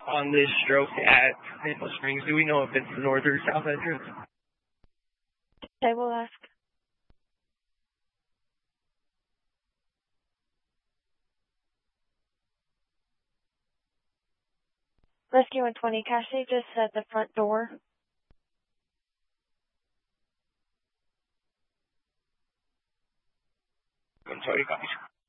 on this stroke at Maple Springs. Do we know if it's the north or south entrance? I will ask. Rescue 120, Cassie just at the front door. I'm sorry, guys.